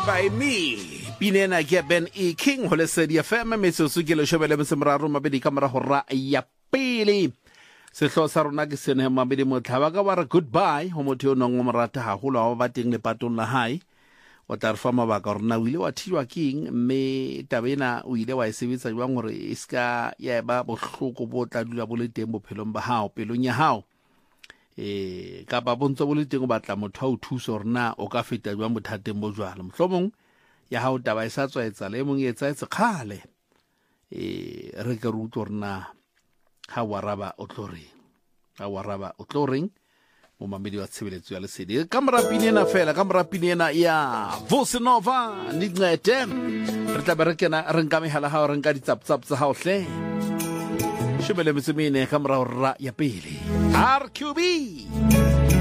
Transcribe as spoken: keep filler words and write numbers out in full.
by me. Pinena ke Ben E King ho lesedi F M metsoso ke le shebele msemraro mabedi kamera hora ya pele. Sehlo sa rona ke sene mabedi motlhaba ka ba re goodbye ho motho o nong mo rata ha holo wa bateng le patong la hae. O tla re fa mabaka rona o ile wa thilwa keng mme tabena o ile wa e sebetsa jwang hore iska ya ba bohloko bo tla dula bo le teng bophelong ba hao pelong ya hao. Eh ka ba bontso bo le teng o batla motho a o thuso rena o ka feta jwang bothateng bo jwalo mohlomong ya hao taba e sa tswa etsa le mong e etsa etsa khale eh re ke ruto rena ha waraba o tlore ha waraba o tloreng mo mamedi wa tshebeletso ya lesedi ka morapinena fela ka morapinena ya Vosenova ni ncete re tla berekena re nka mehala ha re nka ditsaptsap tsa hao hle shebele mtsemene ka mora hora ya pele R Q B